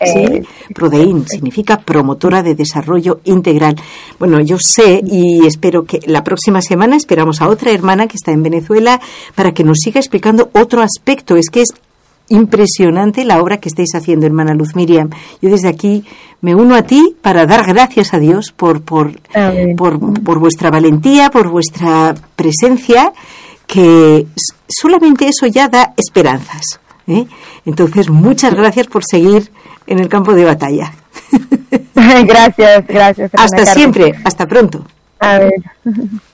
¿sí? Prodeín significa promotora de desarrollo integral. Bueno, yo sé y espero que la próxima semana esperamos a otra hermana que está en Venezuela para que nos siga explicando otro aspecto. Es que es impresionante la obra que estáis haciendo, hermana Luz Miriam. Yo desde aquí me uno a ti para dar gracias a Dios por vuestra valentía, por vuestra presencia, que solamente eso ya da esperanzas, ¿eh? Entonces, muchas gracias por seguir en el campo de batalla. Gracias. Hasta siempre, hasta pronto. A ver.